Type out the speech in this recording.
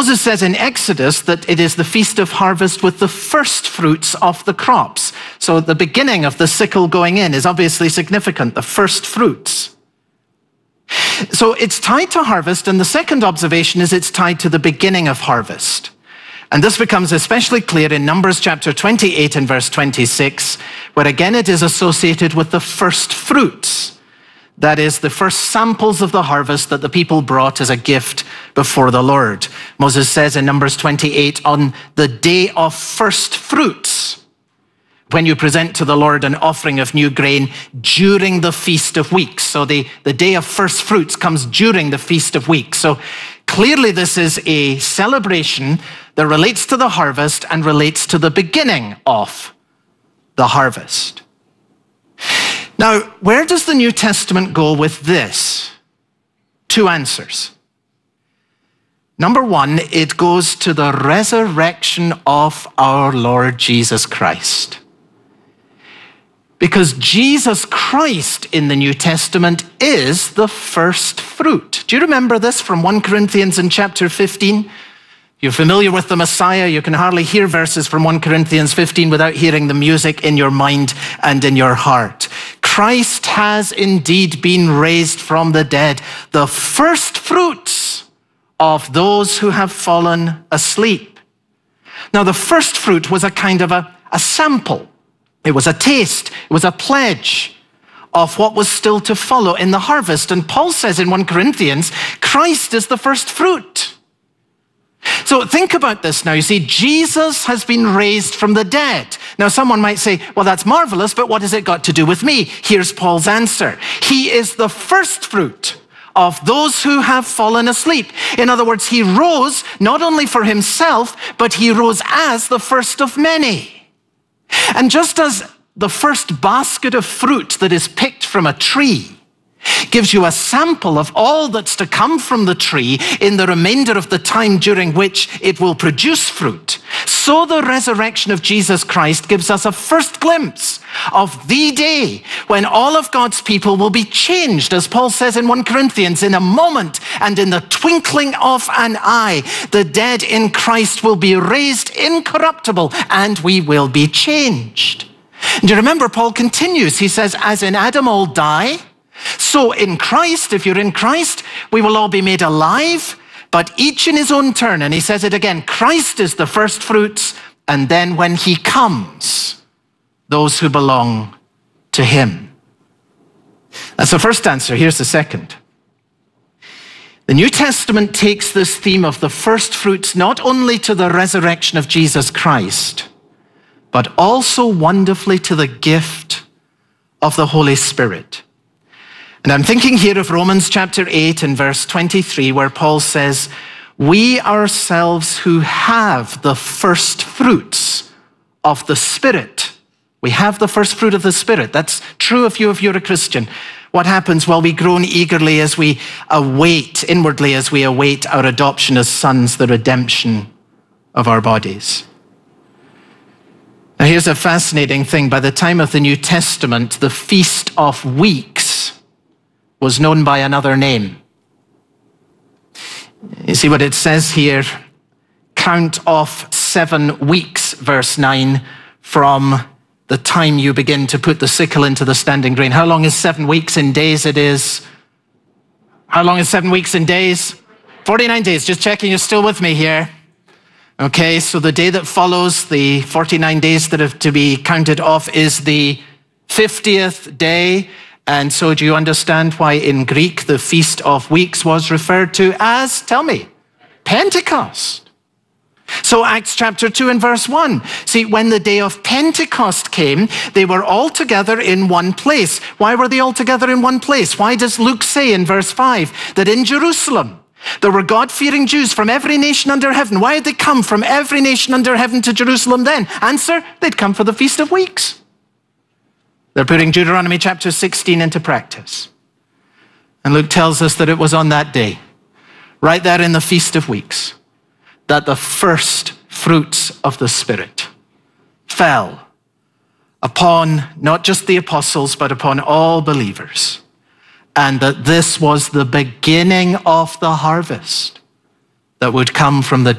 Moses says in Exodus that it is the feast of harvest with the first fruits of the crops. So the beginning of the sickle going in is obviously significant, the first fruits. So it's tied to harvest, and the second observation is it's tied to the beginning of harvest. And this becomes especially clear in Numbers chapter 28 and verse 26, where again it is associated with the first fruits. That is, the first samples of the harvest that the people brought as a gift before the Lord. Moses says in Numbers 28, on the day of first fruits, when you present to the Lord an offering of new grain during the Feast of Weeks. So the day of first fruits comes during the Feast of Weeks. So clearly this is a celebration that relates to the harvest and relates to the beginning of the harvest. Now, where does the New Testament go with this? Two answers. Number one, it goes to the resurrection of our Lord Jesus Christ. Because Jesus Christ in the New Testament is the first fruit. Do you remember this from 1 Corinthians in chapter 15? You're familiar with the Messiah. You can hardly hear verses from 1 Corinthians 15 without hearing the music in your mind and in your heart. Christ has indeed been raised from the dead, the first fruits of those who have fallen asleep. Now, the first fruit was a kind of a sample. It was a taste. It was a pledge of what was still to follow in the harvest. And Paul says in 1 Corinthians, Christ is the first fruit. So think about this now. You see, Jesus has been raised from the dead. Now, someone might say, well, that's marvelous, but what has it got to do with me? Here's Paul's answer. He is the first fruit of those who have fallen asleep. In other words, he rose not only for himself, but he rose as the first of many. And just as the first basket of fruit that is picked from a tree gives you a sample of all that's to come from the tree in the remainder of the time during which it will produce fruit, so the resurrection of Jesus Christ gives us a first glimpse of the day when all of God's people will be changed, as Paul says in 1 Corinthians, in a moment and in the twinkling of an eye, the dead in Christ will be raised incorruptible and we will be changed. And you remember Paul continues, he says, as in Adam all die, so in Christ, if you're in Christ, we will all be made alive, but each in his own turn. And he says it again, Christ is the first fruits, and then when he comes, those who belong to him. That's the first answer. Here's the second. The New Testament takes this theme of the first fruits not only to the resurrection of Jesus Christ, but also wonderfully to the gift of the Holy Spirit. And I'm thinking here of Romans chapter 8 and verse 23, where Paul says, we ourselves who have the first fruits of the Spirit. We have the first fruit of the Spirit. That's true of you if you're a Christian. What happens? Well, we groan eagerly as we await, inwardly as we await our adoption as sons, the redemption of our bodies. Now here's a fascinating thing. By the time of the New Testament, the Feast of Weeks was known by another name. You see what it says here? Count off 7 weeks, verse 9, from the time you begin to put the sickle into the standing grain. How long is 7 weeks in days? It is, how long is 7 weeks in days? 49 days, just checking you're still with me here. Okay, so the day that follows the 49 days that have to be counted off is the 50th day. And so do you understand why in Greek the Feast of Weeks was referred to as, tell me, Pentecost? So Acts chapter 2 and verse 1. See, when the day of Pentecost came, they were all together in one place. Why were they all together in one place? Why does Luke say in verse 5 that in Jerusalem there were God-fearing Jews from every nation under heaven? Why had they come from every nation under heaven to Jerusalem then? Answer, they'd come for the Feast of Weeks. They're putting Deuteronomy chapter 16 into practice. And Luke tells us that it was on that day, right there in the Feast of Weeks, that the first fruits of the Spirit fell upon not just the apostles, but upon all believers. And that this was the beginning of the harvest that would come from the